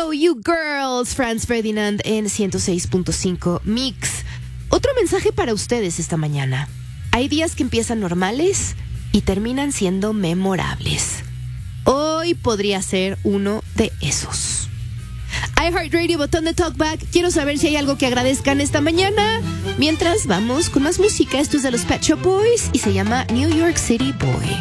Go You Girls, Franz Ferdinand en 106.5 Mix. Otro mensaje para ustedes esta mañana. Hay días que empiezan normales y terminan siendo memorables. Hoy podría ser uno de esos. iHeartRadio, botón de Talkback. Quiero saber si hay algo que agradezcan esta mañana. Mientras vamos con más música. Esto es de los Pet Shop Boys y se llama New York City Boy.